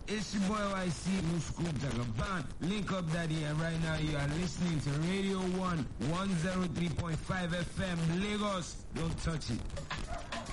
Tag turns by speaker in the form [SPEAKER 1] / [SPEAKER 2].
[SPEAKER 1] It's your boy YC, Muscoop Jagaban. Link up, Daddy, and right now you are listening to Radio 1, 103.5 FM, Lagos. Don't touch it.